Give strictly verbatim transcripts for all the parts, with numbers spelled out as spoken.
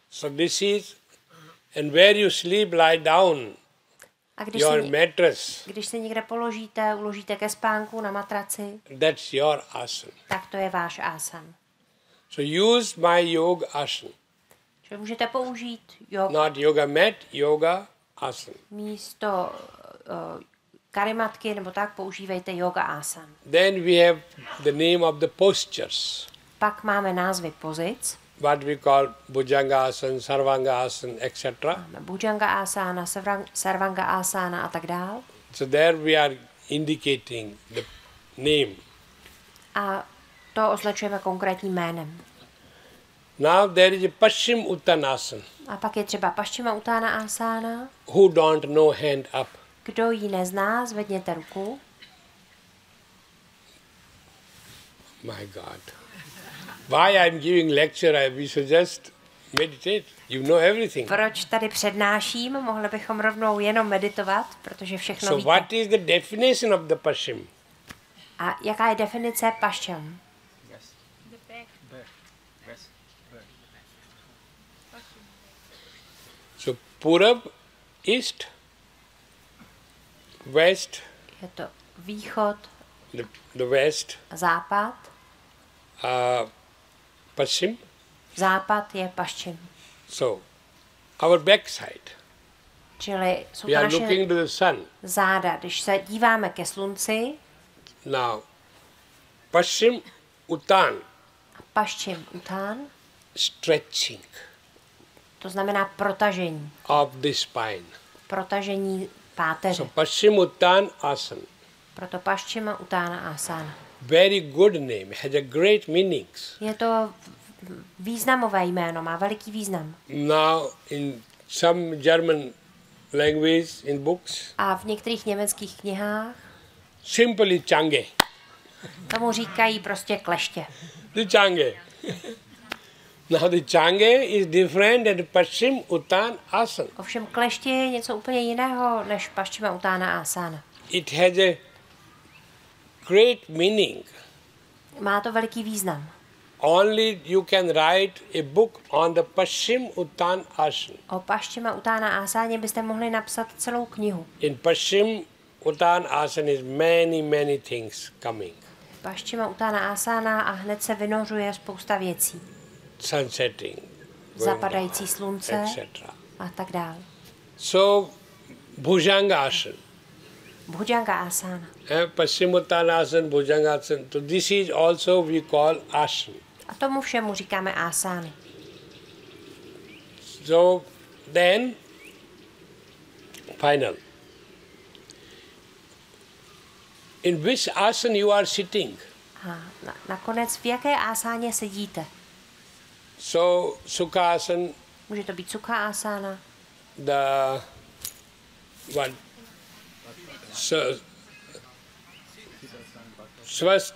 So this is, and where you sleep, lie down. A když Your se, mattress, když se někde položíte, uložíte ke spánku na matraci, that's your asana. tak to je váš ásan. So use my yoga asana. Čili můžete použít yoga, Not yoga mat, yoga asana. místo uh, karimatky nebo tak používejte yoga ásan. Then we have the name of the postures. Pak máme názvy pozic. What we call Bhujanga asana, Sarvanga asana, et cetera. Máme Bhujanga asana, Sarvanga asana a tak dál. So there we are indicating the name. A to označujeme konkrétním jménem. Now there is a Paschim Uttanasana. A pak je třeba Paschima Uttána asana. Who don't know, hand up. Kdo ji nezná, zvedněte ruku. My God. Why I'm giving lecture? We should just meditate. You know everything. Proč tady přednáším? Mohli bychom rovnou jenom meditovat, protože všechno So víte. what is the definition of the Paschim? A jaká je definice Paschim? So Purab, East, West, Je to východ, the, the West, západ. uh, Paschim. Západ je Paschim. So our backside. Čili jsou We to are naše looking to the sun. záda. Když se díváme ke slunci, Now, Paschim Uttan, Paschim Uttán, stretching to znamená protažení. of the spine. Protažení páteře. So Paschim Uttan Asana. Proto Paschima Uttána asana. Very good name, has a great meanings. Je to významové jméno, má veliký význam. Now in some German language in books, A v některých německých knihách simply Change. tomu říkají prostě kleště. The Change. Now the Change is different than Paschim Uttan Asana. Ovšem kleště je něco úplně jiného než Paschima Uttána asana. It has a great meaning. Má to veliký význam. Only you can write a book on the Paschim Uttan Asana. O Paschima Uttána asáně byste mohli napsat celou knihu. In Paschim Uttan Asana is many, many things coming. Paschima Uttána asana a hned se vynořuje spousta věcí. Sun setting, Zapadající slunce et cetera. a tak dále. So, Bhujanga Asana. Bhujanga asana. Eh, Paschim Uttan Asana, Bhujanga Asana. So this is also we call Asana. A tomu všemu říkáme asány. So then, final. In which asana you are sitting? A na, nakonec v jaké asáně sedíte? So, Sukha Asana, Může to být sukha asana, the what? So, Swast,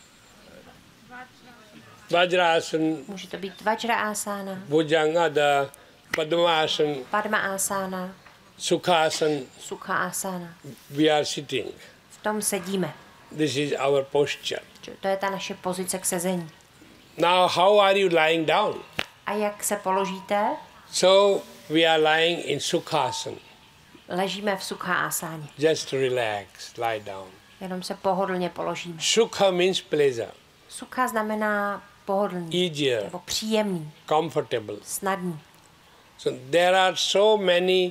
Vajrasana, může to být vajra asana, Bhujanga, the Padmasana, padma asana, Sukhasana, sukha asana. we are sitting. V tom sedíme. This is our posture. To je ta naše pozice k sezení. Now, how are you lying down? A jak se položíte? So, we are lying in Sukhasana. Ležíme v sukha asáně. Just relax, lie down. Jenom se pohodlně položíme. Sukha means pleasure, Sukha znamená pohodlný, easier, nebo příjemný, comfortable. snadný. So there are so many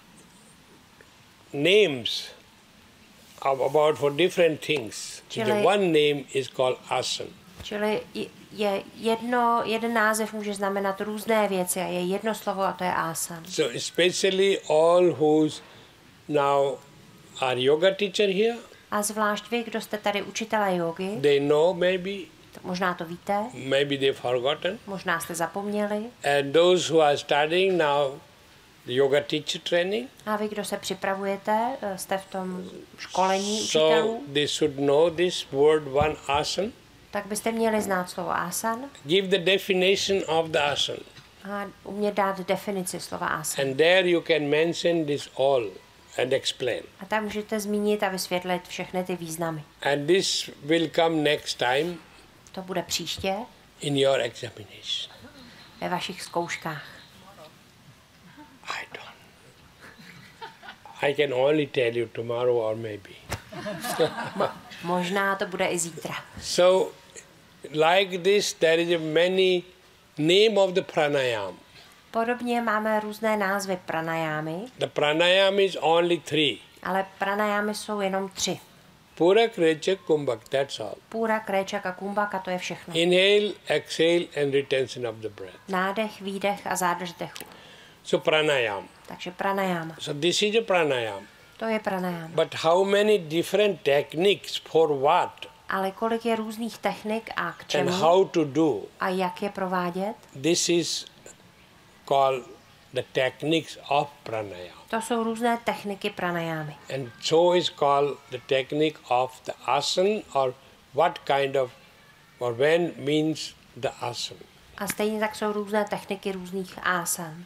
names of, about for different things. So the Čili- one name is called asana. Čili je jedno, jeden název může znamenat různé věci a je jedno slovo a to je asan. So especially all who's now are yoga teacher here, A zvlášť vy, kdo jste tady učitelé jogy, they know maybe, tak možná to víte, maybe they've forgotten. možná jste zapomněli. And those who are studying now the yoga teacher training, A vy, kdo se připravujete, jste v tom školení so učitelů, they should know this word one asana. tak byste měli znát slovo asan Give the definition of the asana. a umět dát definici slova asan. And there you can mention this all and explain. A tam můžete zmínit a vysvětlit všechny ty významy. And this will come next time To bude příště in your examination. ve vašich zkouškách. I can only tell you tomorrow or maybe. Možná to bude i zítra. So, like this, there is a many name of the pranayam. Podobně máme různé názvy pranajámy, The pranayam is only three. ale pranajámy jsou jenom tři. Purak, Rechak, Kumbhak, that's all. Půra, Kréčak a Kumbhaka, to je všechno. Inhale, exhale and retention of the breath. Nádech, výdech a zádrž dechu. So pranayam. Takže pranajáma. So this is a pranayam. To je pranajáma. But how many different techniques for what Ale kolik je různých technik a k and čemu how to do, a jak je provádět, this is called the techniques of pranayam. to jsou různé techniky pranajámy. And so is called the technique of the asana, or what kind of, or when means the asana. A stejně tak jsou různé techniky různých ásan.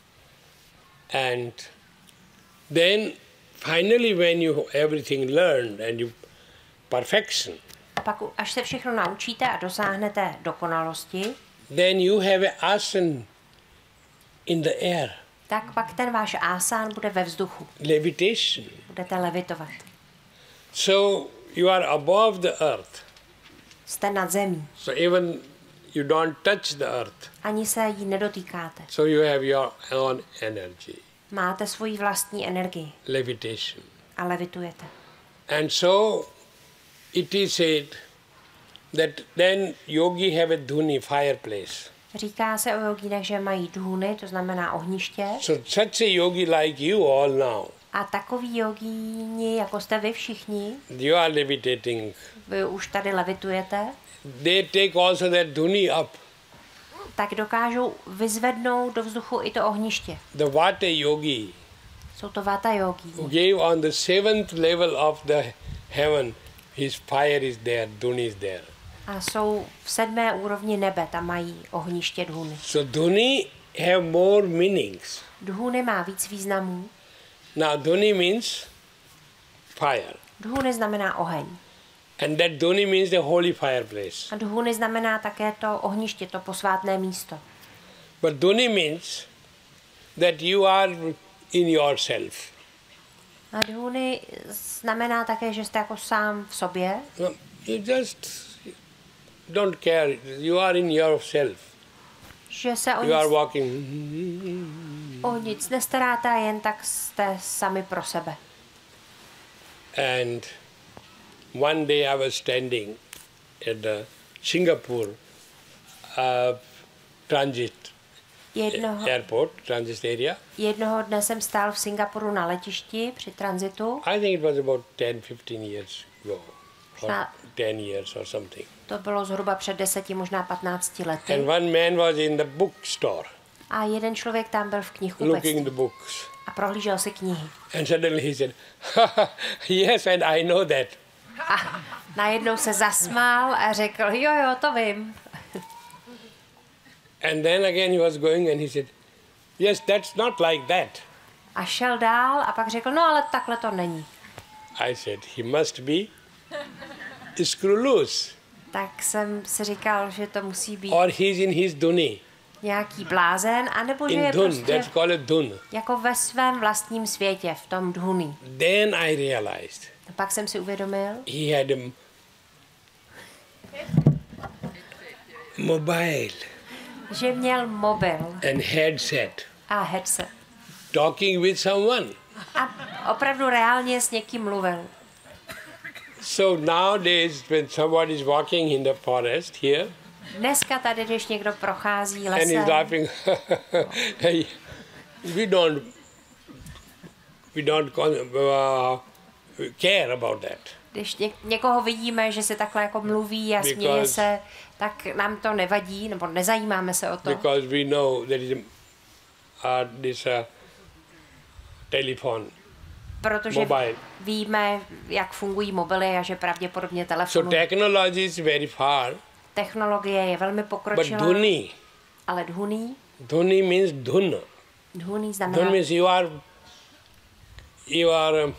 And then finally when you everything learned and you perfection, A pak, až se všechno naučíte a dosáhnete dokonalosti, then you have a asana in the air, tak pak ten váš ásán bude ve vzduchu. levitation. Budete levitovat. So you are above the earth. Jste nad zemí. So even you don't touch the earth. Ani se jí nedotýkáte. So you have your own energy, Máte svoji vlastní energii levitation. a levitujete. And so it is said that then yogi have a dhuni, fireplace. Říká se o jogínech, že mají dhůny, to znamená ohniště. So such a yogi like you all now, A takový jogíni, jako jste vy všichni, you are levitating. vy už tady levitujete, They take also that dhuni up. tak dokážou vyzvednout do vzduchu i to ohniště. The Vata yogi Jsou to vata who jogíni. gave on the seventh level of the heaven, his fire is there, dhuni is there. A jsou v sedmé úrovni nebe, tam mají ohniště dhůny. So dhuni have more meanings. Dhůny má víc významů. Now dhuni means fire. Dhůny znamená oheň. And that dhuni means the holy fireplace. A dhůny znamená také to ohniště, to posvátné místo. But dhuni means that you are in yourself. A dhůny znamená také, že jste jako sám v sobě, No, you just don't care. You are in yourself. že se o You are nic, walking. o nic nestaráte a jen tak jste sami pro sebe. And one day I was standing at the Singapore uh, transit Jednoho, airport, transit area. jednoho dne jsem stál v Singapuru na letišti při tranzitu. I think it was about ten, fifteen years ago, or Možná- ten years or something. To bylo zhruba před deseti, možná patnácti lety. And one man was in the bookstore A jeden člověk tam byl v knihkupectví looking the books. a prohlížel si knihy. And suddenly he said, yes, and I know that. A najednou se zasmál a řekl, jo, jo, to vím. And then again he was going and he said, yes, that's not like that. A šel dál a pak řekl, no ale takhle to není. I said, he must be screw loose, Tak jsem si říkal, že to musí být or he's in his dhuni. nějaký blázen, anebo že In je dhun, prostě that's called a dhun. jako ve svém vlastním světě, v tom dhuni. Then I realized A pak jsem si uvědomil, he had a m- mobile že měl mobil and headset, a headset. talking with someone. A opravdu reálně s někým mluvil. So nowadays, when somebody is walking in the forest here, Dneska tady, když někdo prochází and he's lesem laughing, hey, we don't, we don't con- uh, care about that. Když ně, někoho vidíme, že se takhle jako mluví a směje Because- se, tak nám to nevadí, nebo nezajímáme se o to. Because we know there is a, uh, this uh, telephone. Protože mobile. víme, jak fungují mobily a že pravděpodobně So telefonují. technology is very far, Technologie je velmi but pokročilá, dhuni, ale dhuni, dhuni means dhun. dhuni Dhun znamená, means you are, you are, um,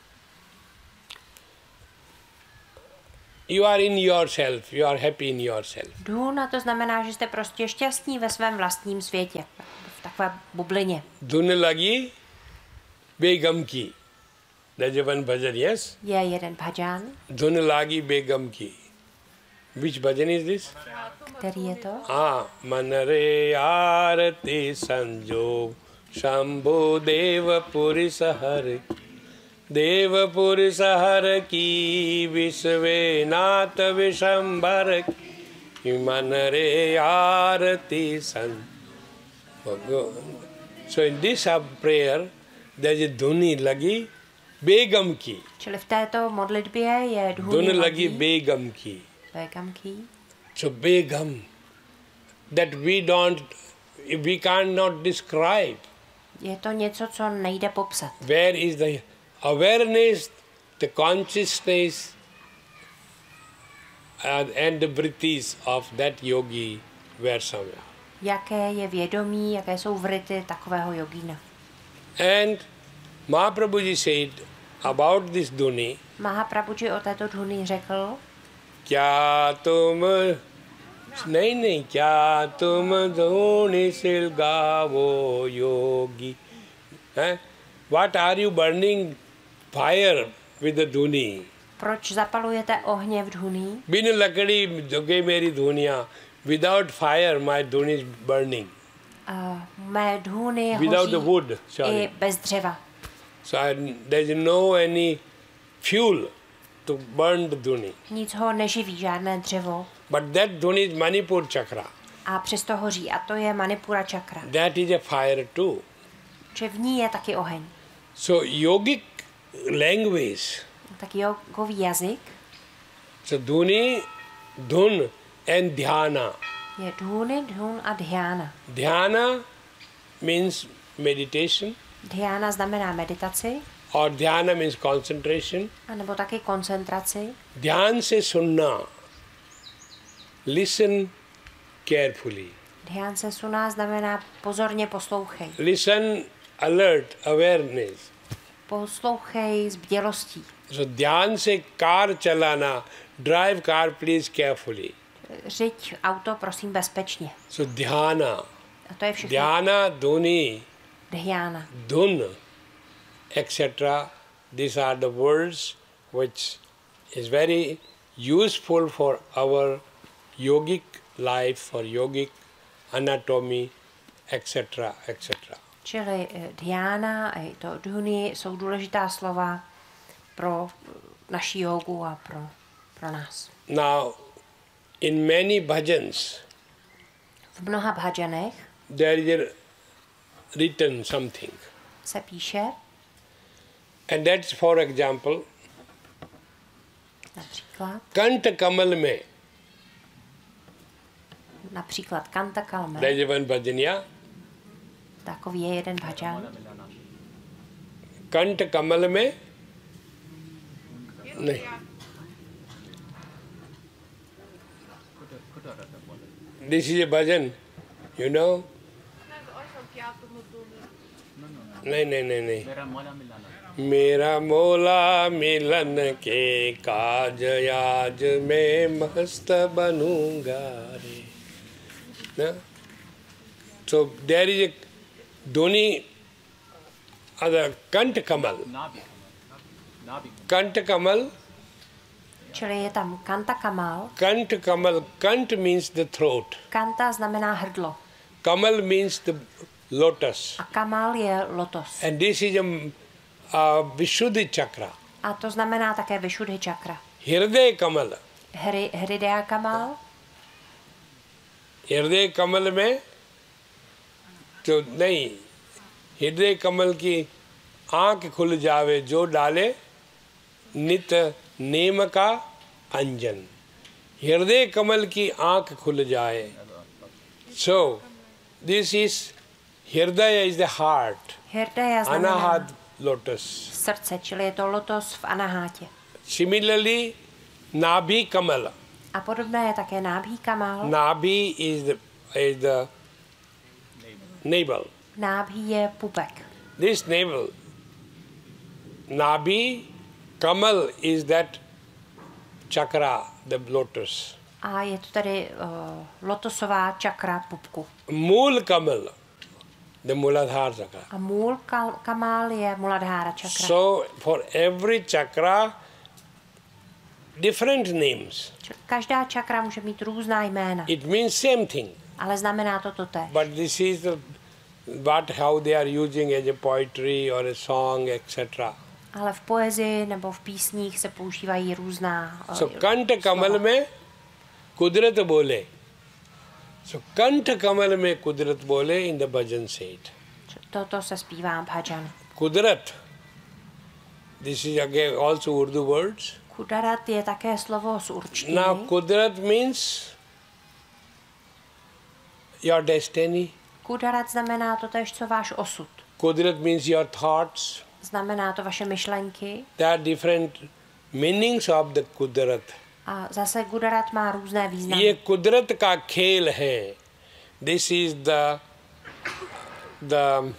you are in yourself, you are happy in yourself. dhun a to znamená, že jste prostě šťastní ve svém vlastním světě, v takové bublině. Dhun lagi, begam ki. There's a one bhajan, yes? Je jeden bhajan. Dhun lagi begam ki. Which bhajan is this? Který je to? Ah, manare arati sanjog shambhu deva purisahar Devapuri ki visve nata vishambhar ki manare arati san. So in this prayer there is a dhuni lagi begam ki. Čili v této modlitbě je dhuni Dhuni lagi lagi begam ki. begam ki. So begam that we don't, we cannot describe. Je to něco, co nejde popsat. Where is the awareness, the consciousness and, and the vrittis of that yogi were somewhere. Jaké je vědomí, jaké jsou vrity takového jogína. And Mahaprabhuji said about this dhuni, Mahaprabhuji o této dhuni řekl, kya tum, nahi nahi, kya tum dhuni sil gavo yogi. Eh? What are you burning fire with the dhuni? proč zapalujete ohně v dhuni? Bin lakadi joge meri dhuniya. Without fire, my dhuni is burning. Uh, mé dhuni Without the hoří wood, i sorry. bez dřeva. So I, there is no any fuel to burn the dhuni. Nic ho neživí, žádné dřevo. But that dhuni is Manipur chakra. A přesto hoří. A to je Manipura čakra. That is a fire too. Že v ní je taky oheň. So yogic language, Tak jogový jazyk so dhuni, dhun and dhyana. je dhuni, dhun a dhyana. Dhyana means meditation Dhyana znamená meditaci, or dhyana means concentration. anebo taky koncentraci. Dhyan se sunna. Listen carefully. Dhyan se suná znamená pozorně poslouchej. Listen, alert, awareness. Poslouchej s bdělostí. So dhyan se car chalana, drive car please carefully. Řiď auto, prosím, bezpečně. So dhyana, A to je všechno. dhyana, dhuni, Dhyana. dhun, et cetera. These are the words which is very useful for our yogic life, for yogic anatomy, et cetera, et cetera. Čili eh, dhyana a i to dhuni jsou důležitá slova pro eh, naši jogu a pro, pro nás. Now, in many bhajans, V mnoha bhajanech there is written something. se píše, And that's, for example, například, Kanta Kamal mein, například Kanta Kalme, there is one bhajan, yeah? takový je jeden bhajan. Kanta Kamal mein, nahi. This is a bhajan, you know? नहीं नहीं नहीं नहीं मेरा मौला मिलन के काज आज मैं मस्त बनूंगा रे ना so there is a dhuni other Kant Kamal Kant Kamal Čili je tam Kanta Kamal. Kant Kamal Kant means the throat, Kanta znamená hrdlo. Kamal means the lotus, A Kamal je lotos. and this is a, a Vishuddhi chakra. A to znamená také Vishuddhi čakra. Hriday Kamal, Hry, Hridaya Kamal. हृदय कमल में तो नहीं, हृदय कमल की आंख खुल जावे जो डाले नित नेम का अंजन, हृदय कमल की आंख खुल जाए. सो दिस इज हृदय is the heart, Hridaya znamená Anahat lotus. srdce, čili je to lotos v Anahátě. Similarly, नाभि कमल, A podobné je také Nábhí Kamal. नाभि is the is the navel. Nábhí je pupek. This navel, Nabhi, Kamal is that chakra, the lotus. A je to tedy uh, lotosová čakra pupku. Mool Kamal the Muladhara chakra. A Mūl Kal- Kamal je Muladhara čakra. So for every chakra, different names. Č- Každá čakra může mít různá jména, It means same thing. ale znamená to totéž. But this is the, what how they are using as a poetry or a song, et cetera. Ale v poezii nebo v písních se používají různá uh, So Kanta Kamal में कुदरत बोले. So Kanta Kamal में कुदरत बोले in the bhajan set. Toto se zpívá bhajan. Kudrat. This is again also Urdu words. Kudarat je také slovo z určtiny. Now Kudrat means your destiny. Kudarat znamená totéž, co váš osud. Kudrat means your thoughts. Znamená to vaše myšlenky. There are different meanings of the Kudrat. A zase Kudarat má různé významy. ये कुदरत का खेल है. This is the the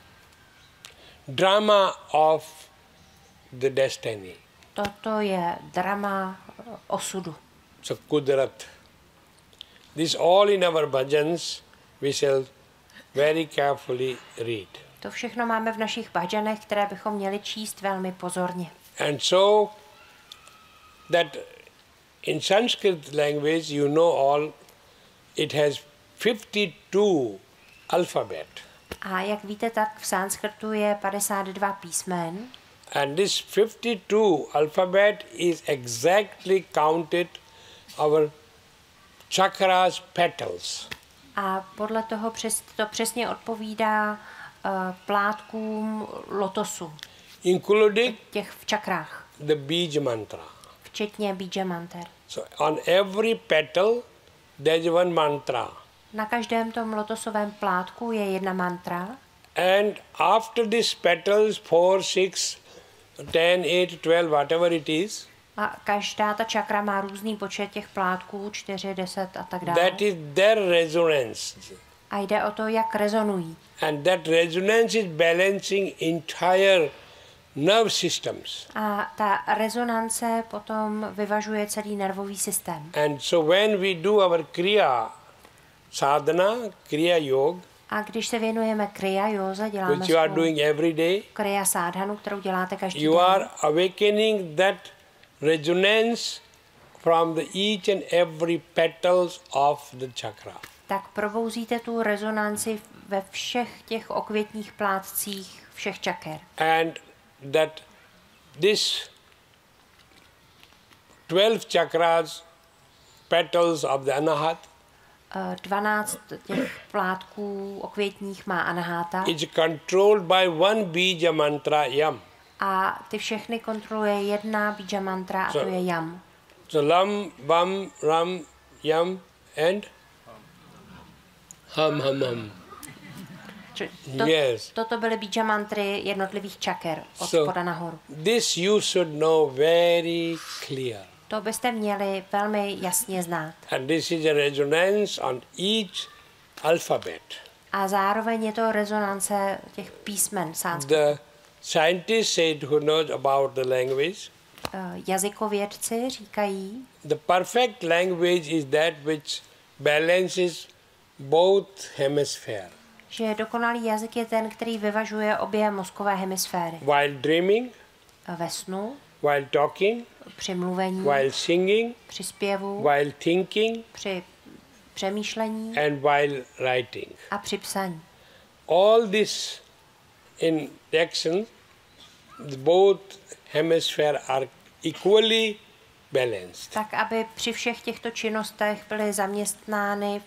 drama of the destiny. Toto je drama uh, osudu. So kudrat. This all in our bhajans we shall very carefully read. To všechno máme v našich bhajanech, které bychom měli číst velmi pozorně. And so that in Sanskrit language you know all it has fifty-two alphabet. A jak víte, tak v sanskrtu je padesát dva písmen. And this fifty-two alphabet is exactly counted our chakras petals. A podle toho přes, to přesně odpovídá uh, plátkům lotosu, Including těch v čakrách, the Bij mantra. včetně Bija manter. So on every petal there is one mantra. Na každém tom lotosovém plátku je jedna mantra. And after these petals, four, six, ten, eight, twelve, whatever it is, A každá ta čakra má různý počet těch plátků, čtyři, deset a tak dále. that is their resonance. A jde o to, jak rezonují. And that resonance is balancing entire nerve systems. A ta rezonance potom vyvažuje celý nervový systém. And so when we do our Kriya sadhana, Kriya yoga, A když se věnujeme kriya józe, děláme which you are svou doing every day, kriya sadhanu, kterou děláte každý you den, are awakening that resonance from the each and every petals of the chakra. tak probouzíte tu rezonanci ve všech těch okvětních plátcích všech čaker. And that this twelve chakras, petals of the anahat, Eh, dvanáct těch plátků okvětních má anahata is controlled by one bija mantra yam. a ty všechny kontroluje jedna bija mantra a to So- je jam. So lam, vam, ram, yam, and hum, hum, hum. Č- To, Yes. Toto byly bija mantry jednotlivých čaker od So- spoda nahoru. This you should know very clear. To byste měli velmi jasně znát. And this is a resonance on each alphabet. A zároveň je to rezonance těch písmen sanskritu. The scientists said who knows about the language, Eh, Jazykovědci říkají, the perfect language is that which balances both hemisphere. že dokonalý jazyk je ten, který vyvažuje obě mozkové hemisféry. While dreaming, Eh, Ve snu, while talking, při mluvení, while singing, při zpěvu, while thinking, při přemýšlení and while writing. a při psaní. All this in action, both hemispheres are equally balanced. Tak, aby při všech těchto činnostech byly zaměstnány